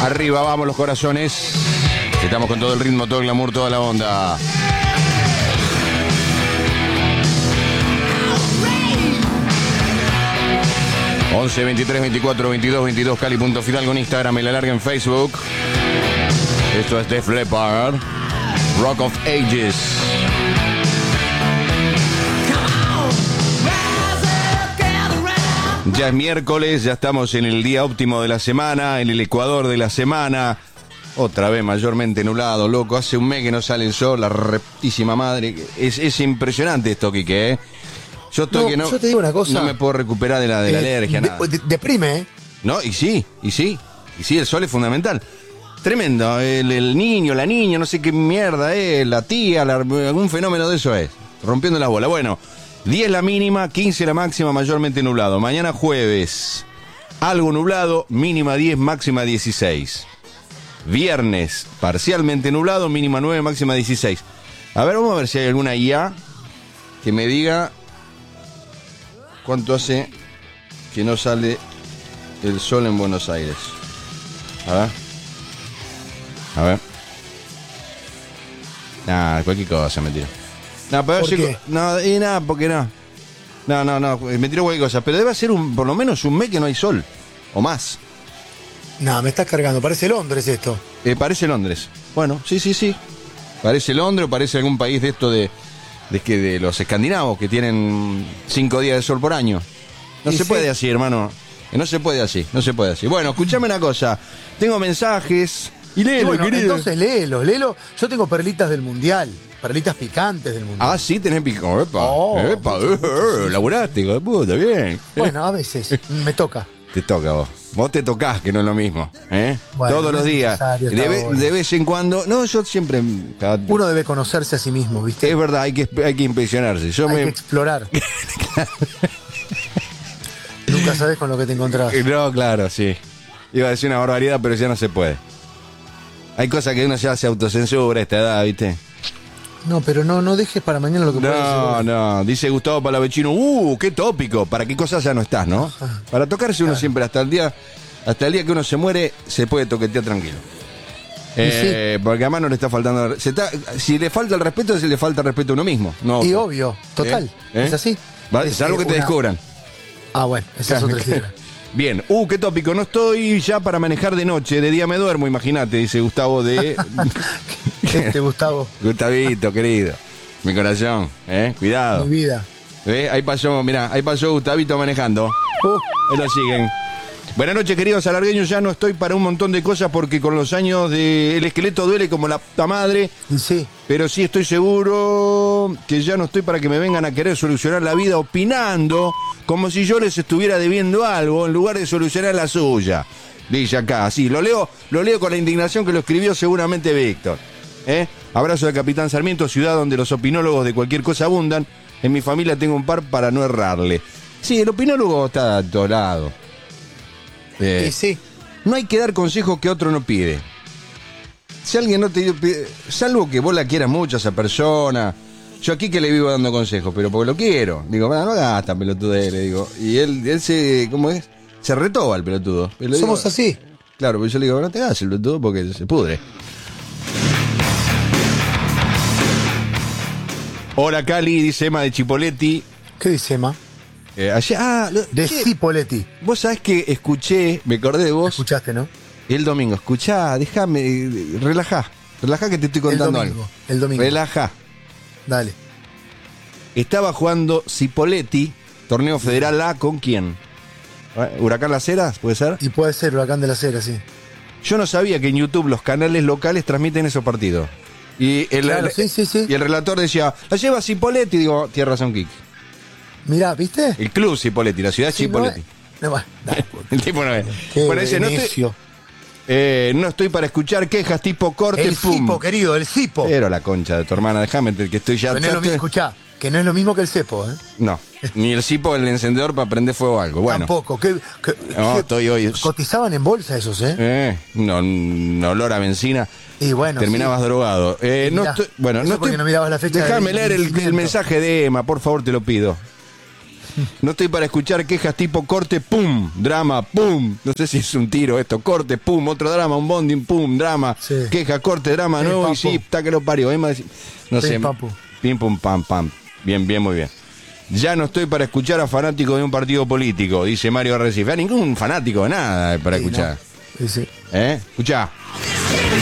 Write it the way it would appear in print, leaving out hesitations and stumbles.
Arriba, vamos los corazones. Estamos con todo el ritmo, todo el glamour, toda la onda. ...11, 23, 24, 22, 22... Cali, punto final con Instagram y la larga en Facebook. Esto es Def Leppard, Rock of Ages. Ya es miércoles, ya estamos en el día óptimo de la semana, en el ecuador de la semana. Otra vez mayormente nublado, loco. Hace un mes que no sale el sol, la reptísima madre. Es impresionante esto, Quique, ¿eh? Yo estoy yo te digo una cosa. No me puedo recuperar de la alergia, nada. Deprime, ¿eh? No, y sí, el sol es fundamental. Tremendo, el niño, la niña, no sé qué mierda es, la tía, algún fenómeno de eso es. Rompiendo las bolas. Bueno, 10 la mínima, 15 la máxima, mayormente nublado. Mañana jueves, algo nublado, mínima 10, máxima 16. Viernes, parcialmente nublado, mínima 9, máxima 16. A ver, vamos a ver si hay alguna IA que me diga cuánto hace que no sale el sol en Buenos Aires. A ver. Nah, cualquier cosa, mentira. No, pero ¿Por qué? No, y nada, porque no. No, me tiró cualquier cosa. Pero debe ser por lo menos un mes que no hay sol. O más. No, me estás cargando. Parece Londres esto. Parece Londres. Bueno, sí. Parece Londres o parece algún país de esto de los escandinavos que tienen 5 días de sol por año. No se puede así, hermano. No se puede así. Bueno, escuchame una cosa. Tengo mensajes. Y léelo, bueno, querido. entonces léelo. Yo tengo perlitas del Mundial. Perlitas picantes del Mundial. Ah, sí, tenés pico. Epa, laburaste, hijo de puta, bien. Bueno, a veces me toca. Te toca vos. Vos te tocás, que no es lo mismo. Bueno, todos los días. De vez en cuando. No, yo siempre. Uno debe conocerse a sí mismo, ¿viste? Es verdad, hay que impresionarse. Hay que explorar. Nunca sabes con lo que te encontrás. No, claro, sí. Iba a decir una barbaridad, pero ya no se puede. Hay cosas que uno ya se autocensura a esta edad, ¿viste? No, pero no dejes para mañana lo que puedes hacer. No, dice Gustavo Palavecino, qué tópico, para qué cosas ya no estás, ¿no? Ajá. Para tocarse uno siempre, hasta el día que uno se muere, se puede toquetear tranquilo. Sí. Porque además no le está faltando. Si le falta el respeto, le falta el respeto a uno mismo. No, y obvio, total. Es así. Es algo que te descubran. Ah, bueno, esa es otra historia. Bien, qué tópico, no estoy ya para manejar de noche, de día me duermo, imagínate, dice Gustavo de... Gustavo. Gustavito, querido, mi corazón, cuidado. Mi vida. Ahí pasó Gustavito manejando. Ahí lo siguen. Buenas noches, queridos alargueños, ya no estoy para un montón de cosas porque con los años el esqueleto duele como la puta madre. Sí. Pero sí estoy seguro que ya no estoy para que me vengan a querer solucionar la vida opinando como si yo les estuviera debiendo algo en lugar de solucionar la suya. Dice acá, sí, lo leo con la indignación que lo escribió seguramente Víctor. Abrazo de Capitán Sarmiento, ciudad donde los opinólogos de cualquier cosa abundan. En mi familia tengo un par para no errarle. Sí, el opinólogo está a todos lados. Sí. No hay que dar consejos que otro no pide. Si alguien no te pide, salvo que vos la quieras mucho a esa persona. Yo aquí que le vivo dando consejos, pero porque lo quiero. Digo, no hagas tan pelotudo, le digo. Y él se, ¿cómo es? Se retoba el pelotudo. Somos así. Claro, pero yo le digo, no te hagas el pelotudo porque se pudre. Hola Cali, dice Emma de Chipoleti. ¿Qué dice Emma? De Cipoletti. Vos sabés que escuché, me acordé de vos. Escuchaste, ¿no? El domingo, escuchá, déjame, relajá que te estoy contando algo. El domingo. Relajá. Dale. Estaba jugando Cipoletti, torneo federal A, ¿con quién? ¿Huracán Las Heras, puede ser? Y puede ser Huracán de Las Heras, sí. Yo no sabía que en YouTube los canales locales transmiten esos partidos. Y y el relator decía, la lleva Cipoletti, digo, tierra razón, Kiki. Mirá, ¿viste? El club Cipoletti, la ciudad Cipoletti. El tipo no es. Bueno, dice, no estoy para escuchar quejas tipo corte, el pum. cipo, querido, el cipo. Pero la concha de tu hermana, déjame que estoy ya... Pero no es lo mismo, escuchá, que no es lo mismo que el cepo, ¿eh? No, ni el cipo, el encendedor para prender fuego o algo. Bueno. Tampoco. No, estoy hoy... Cotizaban en bolsa esos, No, olor a benzina. Y bueno, terminabas drogado. No estoy... no mirabas la fecha. Déjame leer el mensaje de Emma, por favor, te lo pido. No estoy para escuchar quejas tipo corte, pum, drama, pum. No sé si es un tiro esto, corte, pum, otro drama, un bonding, pum, drama, Sí. queja, corte, drama, Sí, nuevo papu. y sí, está que lo parió. No Sí, sé, papu. pim, pum, pam, pam. Bien, bien, muy bien. Ya no estoy para escuchar a fanáticos de un partido político, dice Mario Arrecife. A ningún fanático de nada para Sí, escuchar. ¿no? Sí, sí. Escuchá.